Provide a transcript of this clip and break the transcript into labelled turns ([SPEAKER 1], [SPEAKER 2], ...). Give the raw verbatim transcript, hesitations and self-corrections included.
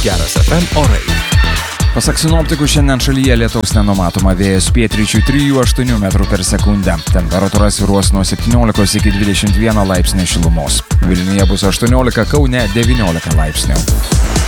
[SPEAKER 1] Geras F M orai.
[SPEAKER 2] Pasak sinoptikų, šiandien šalyje lietaus nenumatoma, vėjas pietryčių trijų aštuonių metrų per sekundę. Temperatūra svyruos nuo septyniolikos iki dvidešimt vieno laipsnio šilumos. Vilniuje bus aštuoniolika, Kaune devyniolika laipsnių.